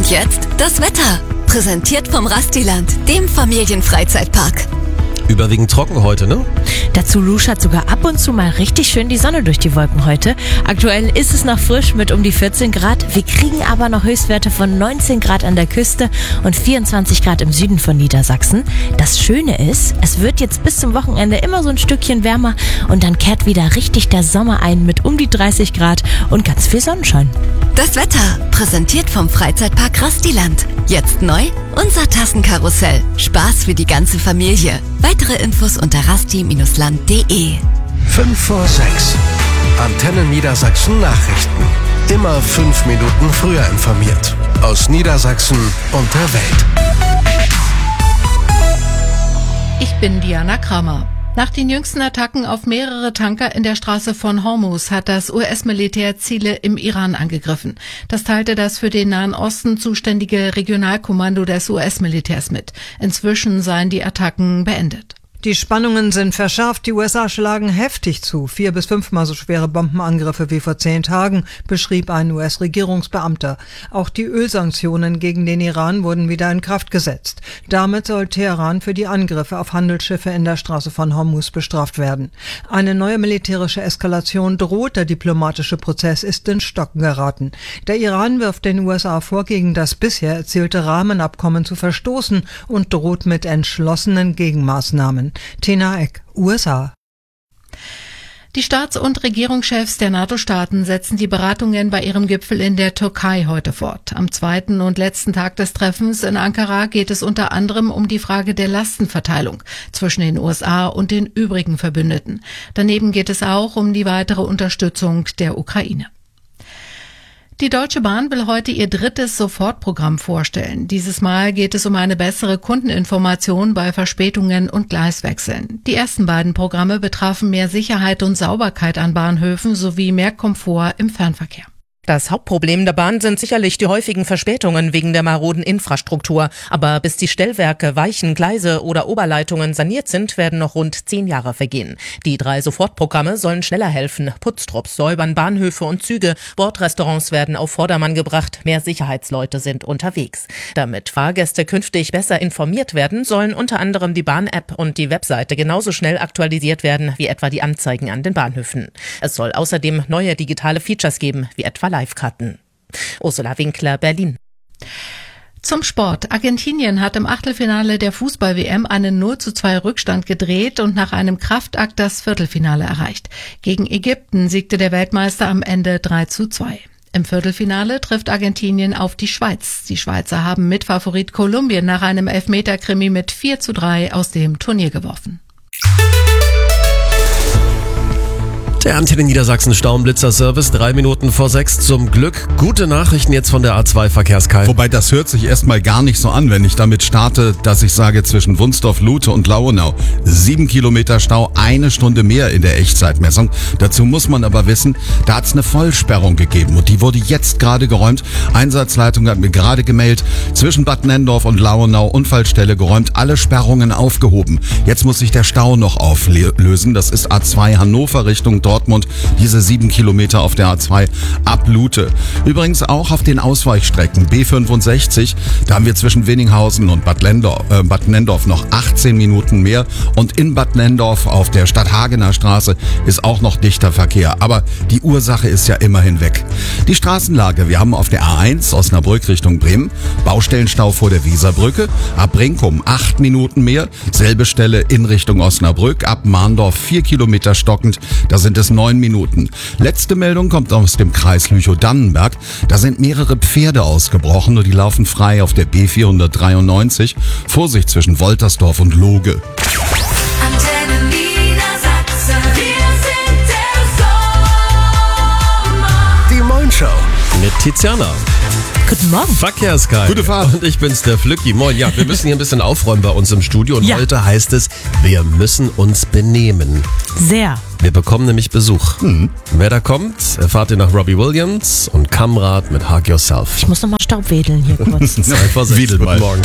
Und jetzt das Wetter. Präsentiert vom Rastiland, dem Familienfreizeitpark. Überwiegend trocken heute, ne? Dazu luschert sogar ab und zu mal richtig schön die Sonne durch die Wolken heute. Aktuell ist es noch frisch mit um die 14 Grad. Wir kriegen aber noch Höchstwerte von 19 Grad an der Küste und 24 Grad im Süden von Niedersachsen. Das Schöne ist, es wird jetzt bis zum Wochenende immer so ein Stückchen wärmer und dann kehrt wieder richtig der Sommer ein mit um die 30 Grad und ganz viel Sonnenschein. Das Wetter, präsentiert vom Freizeitpark Rastiland. Jetzt neu, unser Tassenkarussell. Spaß für die ganze Familie. Weitere Infos unter rasti-land.de. 5 vor 6. Antenne Niedersachsen Nachrichten. Immer 5 Minuten früher informiert. Aus Niedersachsen und der Welt. Ich bin Diana Kramer. Nach den jüngsten Attacken auf mehrere Tanker in der Straße von Hormuz hat das US-Militär Ziele im Iran angegriffen. Das teilte das für den Nahen Osten zuständige Regionalkommando des US-Militärs mit. Inzwischen seien die Attacken beendet. Die Spannungen sind verschärft. Die USA schlagen heftig zu. 4- bis 5-mal so schwere Bombenangriffe wie vor 10 Tagen, beschrieb ein US-Regierungsbeamter. Auch die Ölsanktionen gegen den Iran wurden wieder in Kraft gesetzt. Damit soll Teheran für die Angriffe auf Handelsschiffe in der Straße von Hormuz bestraft werden. Eine neue militärische Eskalation droht. Der diplomatische Prozess ist ins Stocken geraten. Der Iran wirft den USA vor, gegen das bisher erzielte Rahmenabkommen zu verstoßen und droht mit entschlossenen Gegenmaßnahmen. Tina Eck, USA. Die Staats- und Regierungschefs der NATO-Staaten setzen die Beratungen bei ihrem Gipfel in der Türkei heute fort. Am zweiten und letzten Tag des Treffens in Ankara geht es unter anderem um die Frage der Lastenverteilung zwischen den USA und den übrigen Verbündeten. Daneben geht es auch um die weitere Unterstützung der Ukraine. Die Deutsche Bahn will heute ihr 3. Sofortprogramm vorstellen. Dieses Mal geht es um eine bessere Kundeninformation bei Verspätungen und Gleiswechseln. Die ersten beiden Programme betrafen mehr Sicherheit und Sauberkeit an Bahnhöfen sowie mehr Komfort im Fernverkehr. Das Hauptproblem der Bahn sind sicherlich die häufigen Verspätungen wegen der maroden Infrastruktur. Aber bis die Stellwerke, Weichen, Gleise oder Oberleitungen saniert sind, werden noch rund 10 Jahre vergehen. Die 3 Sofortprogramme sollen schneller helfen. Putztrupps säubern Bahnhöfe und Züge, Bordrestaurants werden auf Vordermann gebracht, mehr Sicherheitsleute sind unterwegs. Damit Fahrgäste künftig besser informiert werden, sollen unter anderem die Bahn-App und die Webseite genauso schnell aktualisiert werden wie etwa die Anzeigen an den Bahnhöfen. Es soll außerdem neue digitale Features geben, wie etwa Live-Karten. Ursula Winkler, Berlin. Zum Sport. Argentinien hat im Achtelfinale der Fußball-WM einen 0:2 Rückstand gedreht und nach einem Kraftakt das Viertelfinale erreicht. Gegen Ägypten siegte der Weltmeister am Ende 3:2. Im Viertelfinale trifft Argentinien auf die Schweiz. Die Schweizer haben Mitfavorit Kolumbien nach einem Elfmeter-Krimi mit 4:3 aus dem Turnier geworfen. Der Antenne Niedersachsen Stauenblitzer-Service, 3 Minuten vor 6. Zum Glück gute Nachrichten jetzt von der A2 Verkehrskai. Wobei das hört sich erstmal gar nicht so an, wenn ich damit starte, dass ich sage, zwischen Wunsdorf, Lute und Lauenau 7 Kilometer Stau, 1 Stunde mehr in der Echtzeitmessung. Dazu muss man aber wissen, da hat es eine Vollsperrung gegeben und die wurde jetzt gerade geräumt. Einsatzleitung hat mir gerade gemeldet, zwischen Bad Nendorf und Lauenau Unfallstelle geräumt, alle Sperrungen aufgehoben. Jetzt muss sich der Stau noch auflösen. Das ist A2 Hannover Richtung Dortmund, diese 7 Kilometer auf der A2 ab Lute. Übrigens auch auf den Ausweichstrecken B65, da haben wir zwischen Wenninghausen und Bad Nendorf noch 18 Minuten mehr und in Bad Nendorf auf der Stadthagener Straße ist auch noch dichter Verkehr. Aber die Ursache ist ja immerhin weg. Die Straßenlage, wir haben auf der A1 Osnabrück Richtung Bremen Baustellenstau vor der Weserbrücke, ab Brinkum 8 Minuten mehr, selbe Stelle in Richtung Osnabrück, ab Mahndorf 4 Kilometer stockend, da sind es 9 Minuten. Letzte Meldung kommt aus dem Kreis Lüchow-Dannenberg. Da sind mehrere Pferde ausgebrochen und die laufen frei auf der B493. Vorsicht zwischen Woltersdorf und Loge. Antenne Niedersachsen, wir sind der Sommer. Die Moin-Show. Mit Tiziana. Guten Morgen. Verkehrskai. Gute Fahrt. Und ich bin's, der Flücki. Moin. Ja, wir müssen hier ein bisschen aufräumen bei uns im Studio. Und Ja. heute heißt es, wir müssen uns benehmen. Sehr. Wir bekommen nämlich Besuch. Wer da kommt, erfahrt ihr nach Robbie Williams und Kamrat mit Hug Yourself. Ich muss noch mal Staub wedeln hier kurz. 2 vor 6. Wedel mal. Guten Morgen.